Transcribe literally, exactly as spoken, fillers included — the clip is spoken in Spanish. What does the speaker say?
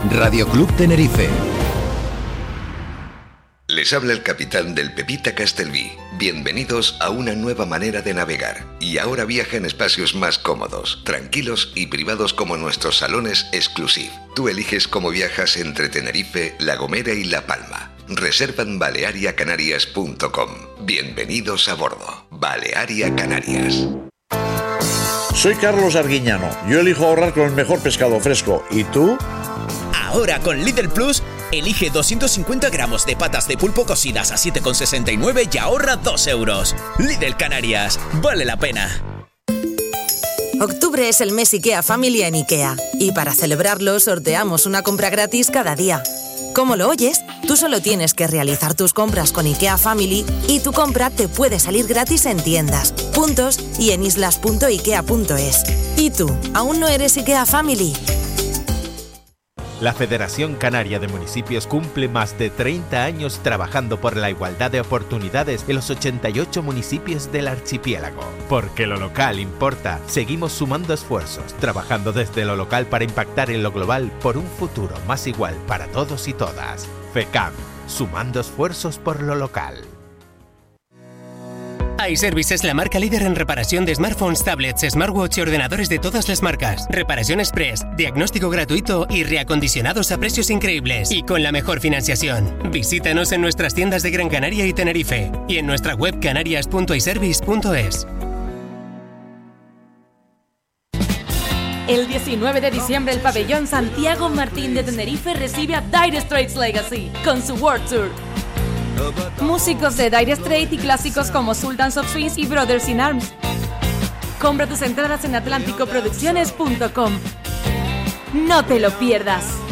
Radio Club Tenerife. Les habla el capitán del Pepita Castelví. Bienvenidos a una nueva manera de navegar. Y ahora viaja en espacios más cómodos, tranquilos y privados como nuestros salones exclusive. Tú eliges cómo viajas entre Tenerife, La Gomera y La Palma. Reserva en balearia canarias punto com. Bienvenidos a bordo. Balearia Canarias. Soy Carlos Arguiñano. Yo elijo ahorrar con el mejor pescado fresco. ¿Y tú? Ahora con Lidl Plus, elige doscientos cincuenta gramos de patas de pulpo cocidas a siete con sesenta y nueve y ahorra dos euros. Lidl Canarias. Vale la pena. Octubre es el mes IKEA Family en IKEA. Y para celebrarlo sorteamos una compra gratis cada día. ¿Cómo lo oyes? Tú solo tienes que realizar tus compras con IKEA Family y tu compra te puede salir gratis en tiendas, puntos y en islas punto ikea punto es. ¿Y tú? ¿Aún no eres IKEA Family? La Federación Canaria de Municipios cumple más de treinta años trabajando por la igualdad de oportunidades en los ochenta y ocho municipios del archipiélago. Porque lo local importa, seguimos sumando esfuerzos, trabajando desde lo local para impactar en lo global por un futuro más igual para todos y todas. FECAM, sumando esfuerzos por lo local. iService es la marca líder en reparación de smartphones, tablets, smartwatch y ordenadores de todas las marcas. Reparación express, diagnóstico gratuito y reacondicionados a precios increíbles y con la mejor financiación. Visítanos en nuestras tiendas de Gran Canaria y Tenerife y en nuestra web canarias punto iservice punto es. El diecinueve de diciembre el pabellón Santiago Martín de Tenerife recibe a Dire Straits Legacy con su World Tour. Músicos de Dire Straits y clásicos como Sultans of Swing y Brothers in Arms. Compra tus entradas en atlántico producciones punto com. No te lo pierdas.